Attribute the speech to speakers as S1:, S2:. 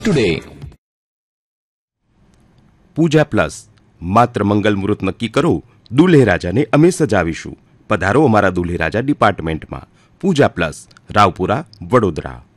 S1: Today પૂજા plus માત્ર મંગલ મુહૂર્ત નક્કી કરો, દુલ્હે રાજાને અમે સજાવીશું. પધારો અમારા દુલ્હે રાજા ડિપાર્ટમેન્ટમાં. પૂજા પ્લસ, રાવપુરા, વડોદરા.